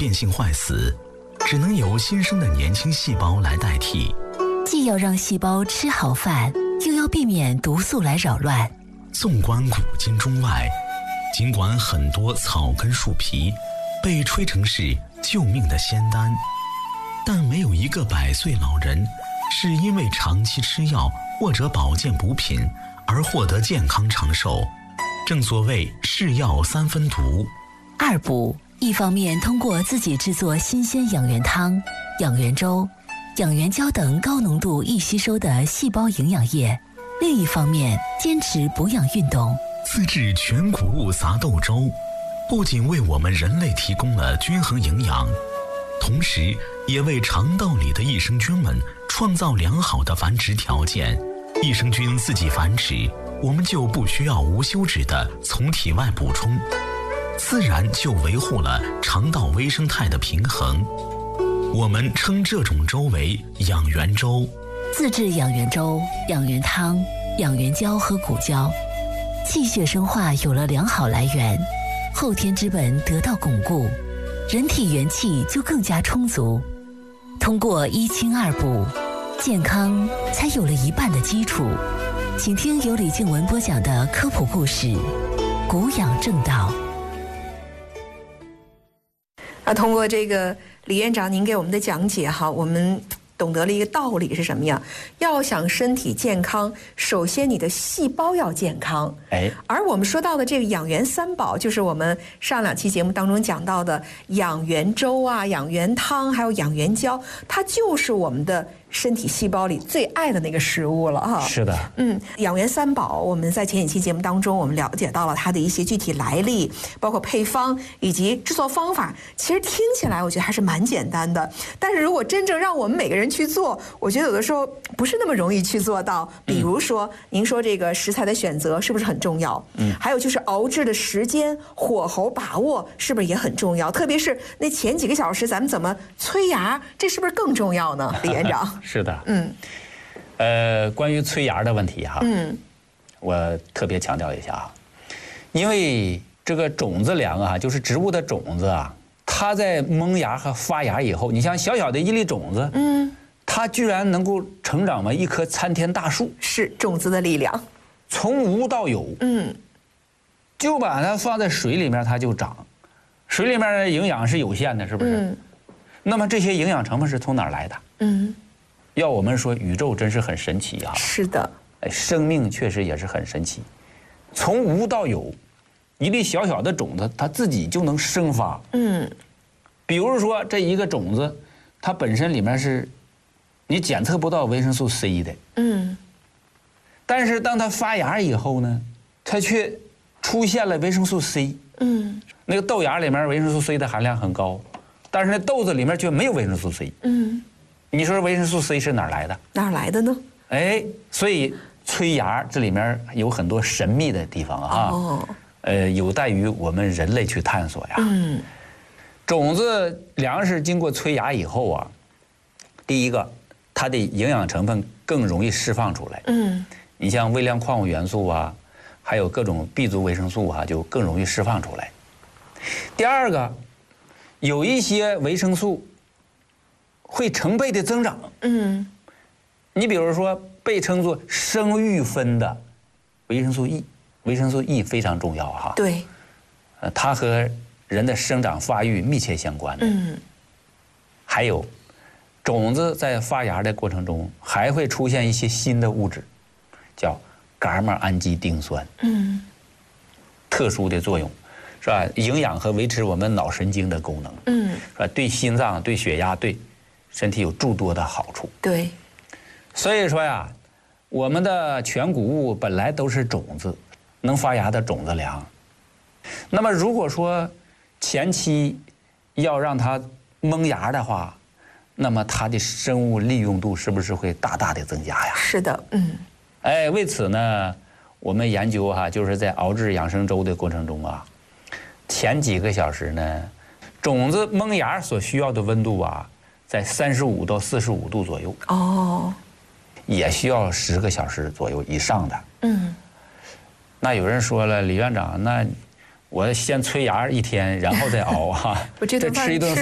变性坏死，只能由新生的年轻细胞来代替。 既要让细胞吃好饭，又要避免毒素来扰乱。 纵观古今中外，尽管很多草根树皮被吹成是救命的仙丹，但没有一个100岁老人是因为长期吃药或者保健补品而获得健康长寿。正所谓是药3分毒。 二补，一方面通过自己制作新鲜养元汤、养元粥、养元胶等高浓度易吸收的细胞营养液，另一方面坚持补养运动。 自制全谷物杂豆粥，不仅为我们人类提供了均衡营养，同时也为肠道里的益生菌们创造良好的繁殖条件。益生菌自己繁殖，我们就不需要无休止的从体外补充，自然就维护了肠道微生态的平衡。我们称这种粥为养元粥。 自制养元粥、养元汤、养元胶和谷胶，气血生化有了良好来源，后天之本得到巩固，人体元气就更加充足。通过1清2补，健康才有了一半的基础。请听由李静文播讲的科普故事《谷养正道》。 通过这个李院长您给我们的讲解哈，我们懂得了一个道理是什么呀？要想身体健康，首先你的细胞要健康。而我们说到的这个养元3宝，就是我们上2期节目当中讲到的养元粥啊、养元汤，还有养元胶，它就是我们的身体细胞里最爱的那个食物了哈。 是的， 养元3宝，我们在前几期节目当中，我们了解到了它的一些具体来历，包括配方以及制作方法。其实听起来我觉得还是蛮简单的，但是如果真正让我们每个人去做，我觉得有的时候不是那么容易去做到。比如说，您说这个食材的选择是不是很重要？还有就是熬制的时间、火候把握是不是也很重要？特别是那前几个小时，咱们怎么催芽，这是不是更重要呢？李院长。 是的，关于催芽的问题哈，我特别强调一下啊，因为这个种子粮啊，就是植物的种子啊，它在萌芽和发芽以后，你像小小的一粒种子，它居然能够成长为一棵参天大树， 是种子的力量， 从无到有，就把它放在水里面，它就长，水里面的营养是有限的，是不是？那么这些营养成分是从哪儿来的？要我们说，宇宙真是很神奇啊！ 是的， 生命确实也是很神奇，从无到有，一粒小小的种子，它自己就能生发。比如说这一个种子，它本身里面是你检测不到维生素 C 的，但是当它发芽以后呢，它却出现了维生素 C。那个豆芽里面维生素 C 的含量很高，但是那豆子里面却没有维生素 C。你说维生素 C 是哪儿来的？ 哪儿来的呢？ 所以催芽这里面有很多神秘的地方啊，有待于我们人类去探索呀。种子粮食经过催芽以后啊，第一个，它的营养成分更容易释放出来。你像微量矿物元素啊，还有各种 B 族维生素啊，就更容易释放出来。第二个，有一些维生素会成倍的增长。你比如说被称作生育酚的维生素 E， 维生素 E 非常重要哈。 对， 它和人的生长发育密切相关的。还有，种子在发芽的过程中还会出现一些新的物质，叫伽马氨基丁酸。特殊的作用，是吧？营养和维持我们脑神经的功能。是吧？对心脏、对血压、对身体有诸多的好处。 对， 所以说呀，我们的全谷物本来都是种子，能发芽的种子粮。那么如果说前期要让它萌芽的话，那么它的生物利用度是不是会大大的增加呀？ 是的， 为此呢，我们研究就是在熬制养生粥的过程中啊，前几个小时呢，种子萌芽所需要的温度啊，在35到45度左右。也需要10个小时左右以上的。那有人说了，李院长，那我先催芽1天，然后再熬这吃一顿